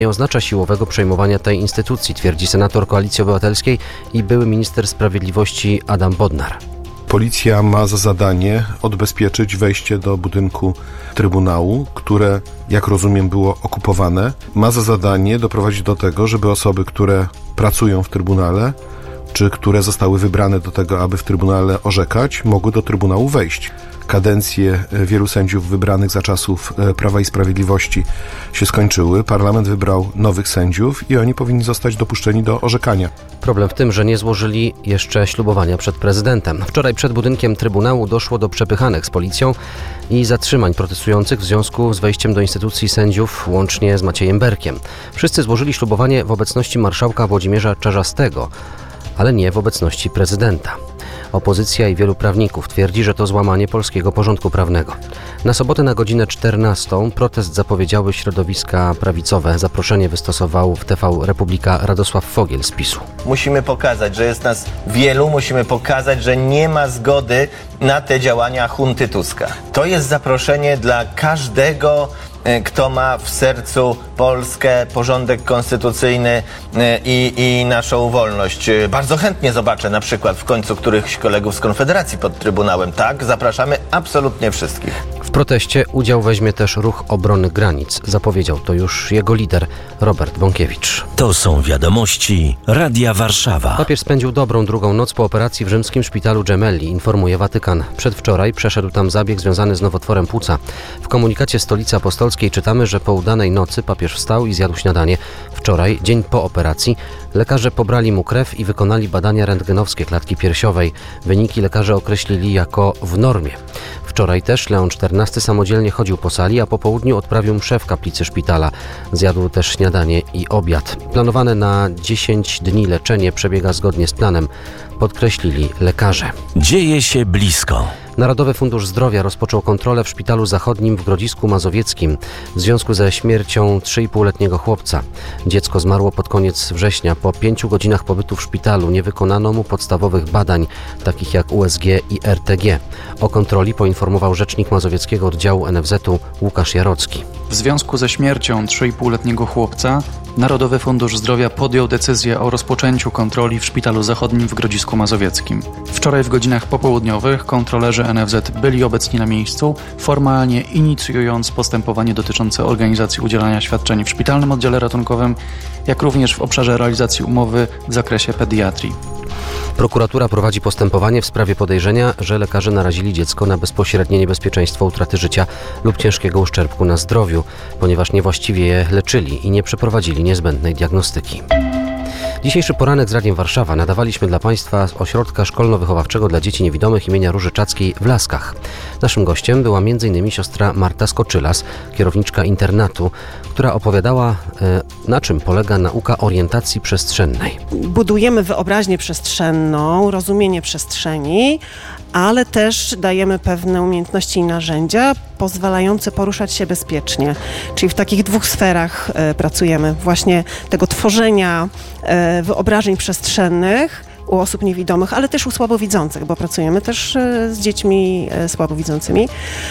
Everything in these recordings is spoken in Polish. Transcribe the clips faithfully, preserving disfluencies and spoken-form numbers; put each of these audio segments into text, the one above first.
nie oznacza siłowego przejmowania tej instytucji, twierdzi senator Koalicji Obywatelskiej i były minister sprawiedliwości Adam Bodnar. Policja ma za zadanie odbezpieczyć wejście do budynku Trybunału, które, jak rozumiem, było okupowane. Ma za zadanie doprowadzić do tego, żeby osoby, które pracują w Trybunale, czy które zostały wybrane do tego, aby w Trybunale orzekać, mogły do Trybunału wejść. Kadencje wielu sędziów wybranych za czasów Prawa i Sprawiedliwości się skończyły. Parlament wybrał nowych sędziów i oni powinni zostać dopuszczeni do orzekania. Problem w tym, że nie złożyli jeszcze ślubowania przed prezydentem. Wczoraj przed budynkiem Trybunału doszło do przepychanek z policją i zatrzymań protestujących w związku z wejściem do instytucji sędziów, łącznie z Maciejem Berkiem. Wszyscy złożyli ślubowanie w obecności marszałka Włodzimierza Czarzastego, ale nie w obecności prezydenta. Opozycja i wielu prawników twierdzi, że to złamanie polskiego porządku prawnego. Na sobotę na godzinę czternastą protest zapowiedziały środowiska prawicowe. Zaproszenie wystosował w T V Republika Radosław Fogiel z PiSu. Musimy pokazać, że jest nas wielu, musimy pokazać, że nie ma zgody na te działania hunty Tuska. To jest zaproszenie dla każdego, kto ma w sercu Polskę, porządek konstytucyjny i, i naszą wolność. Bardzo chętnie zobaczę na przykład w końcu którychś kolegów z Konfederacji pod Trybunałem. Tak, zapraszamy absolutnie wszystkich. W proteście udział weźmie też Ruch Obrony Granic. Zapowiedział to już jego lider Robert Bąkiewicz. To są wiadomości Radia Warszawa. Papież spędził dobrą drugą noc po operacji w rzymskim szpitalu Gemelli, informuje Watykan. Przedwczoraj przeszedł tam zabieg związany z nowotworem płuca. W komunikacie Stolicy Apostolskiej czytamy, że po udanej nocy papież wstał i zjadł śniadanie. Wczoraj, dzień po operacji, lekarze pobrali mu krew i wykonali badania rentgenowskie klatki piersiowej. Wyniki lekarze określili jako w normie. Wczoraj też Leon czternasty samodzielnie chodził po sali, a po południu odprawił mszę w kaplicy szpitala. Zjadł też śniadanie i obiad. Planowane na dziesięć dni leczenie przebiega zgodnie z planem, podkreślili lekarze. Dzieje się blisko. Narodowy Fundusz Zdrowia rozpoczął kontrolę w szpitalu zachodnim w Grodzisku Mazowieckim w związku ze śmiercią trzynastoletniego chłopca. Dziecko zmarło pod koniec września. Po pięciu godzinach pobytu w szpitalu nie wykonano mu podstawowych badań, takich jak U S G i R T G. O kontroli poinformował rzecznik mazowieckiego oddziału N F Z u Łukasz Jarocki. W związku ze śmiercią trzynastoletniego chłopca Narodowy Fundusz Zdrowia podjął decyzję o rozpoczęciu kontroli w Szpitalu Zachodnim w Grodzisku Mazowieckim. Wczoraj w godzinach popołudniowych kontrolerzy N F Z byli obecni na miejscu, formalnie inicjując postępowanie dotyczące organizacji udzielania świadczeń w szpitalnym oddziale ratunkowym, jak również w obszarze realizacji umowy w zakresie pediatrii. Prokuratura prowadzi postępowanie w sprawie podejrzenia, że lekarze narazili dziecko na bezpośrednie niebezpieczeństwo utraty życia lub ciężkiego uszczerbku na zdrowiu, ponieważ niewłaściwie je leczyli i nie przeprowadzili niezbędnej diagnostyki. Dzisiejszy poranek z Radiem Warszawa nadawaliśmy dla Państwa z Ośrodka Szkolno-Wychowawczego dla Dzieci Niewidomych imienia Róży Czackiej w Laskach. Naszym gościem była między innymi siostra Marta Skoczylas, kierowniczka internatu, która opowiadała, na czym polega nauka orientacji przestrzennej. Budujemy wyobraźnię przestrzenną, rozumienie przestrzeni, ale też dajemy pewne umiejętności i narzędzia pozwalające poruszać się bezpiecznie. Czyli w takich dwóch sferach e, pracujemy. Właśnie tego tworzenia e, wyobrażeń przestrzennych u osób niewidomych, ale też u słabowidzących, bo pracujemy też e, z dziećmi e, słabowidzącymi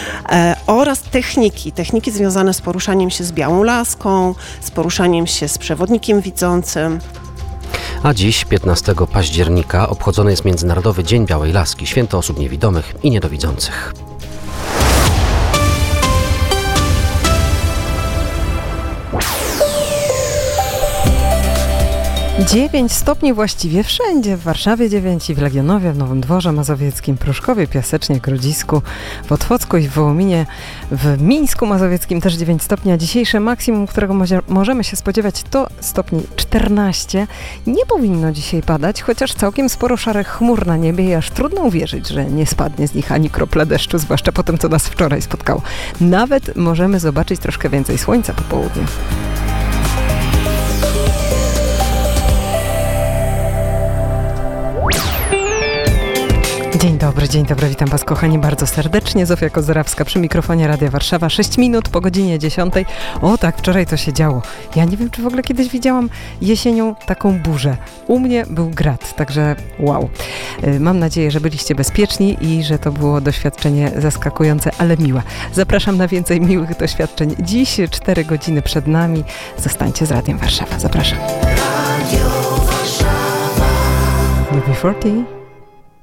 e, oraz techniki. Techniki związane z poruszaniem się z białą laską, z poruszaniem się z przewodnikiem widzącym. A dziś, piętnastego października, obchodzony jest Międzynarodowy Dzień Białej Laski, święto osób niewidomych i niedowidzących. dziewięć stopni właściwie wszędzie. W Warszawie dziewięć i w Legionowie, w Nowym Dworze Mazowieckim, Pruszkowie, Piasecznie, Grodzisku, w Otwocku i w Wołominie, w Mińsku Mazowieckim też dziewięć stopni, a dzisiejsze maksimum, którego mozie, możemy się spodziewać, to stopni czternaście. Nie powinno dzisiaj padać, chociaż całkiem sporo szarych chmur na niebie i aż trudno uwierzyć, że nie spadnie z nich ani kropla deszczu, zwłaszcza po tym, co nas wczoraj spotkało. Nawet możemy zobaczyć troszkę więcej słońca po południu. Dzień dobry. dobry, dzień dobry, witam Was kochani bardzo serdecznie. Zofia Kozerawska przy mikrofonie Radia Warszawa. sześć minut po godzinie dziesiątej. O tak, wczoraj to się działo. Ja nie wiem, czy w ogóle kiedyś widziałam jesienią taką burzę. U mnie był grad, także wow. Mam nadzieję, że byliście bezpieczni i że to było doświadczenie zaskakujące, ale miłe. Zapraszam na więcej miłych doświadczeń. Dziś cztery godziny przed nami. Zostańcie z Radiem Warszawa. Zapraszam. Radio Warszawa. U B czterdzieści